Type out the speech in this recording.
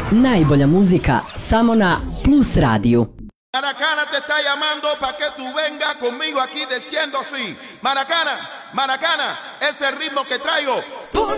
Najbolja muzika samo na Plus radiju. Maracana te está llamando para que tú vengas conmigo aquí diciendo así. Maracana, Maracana, ese ritmo que traigo.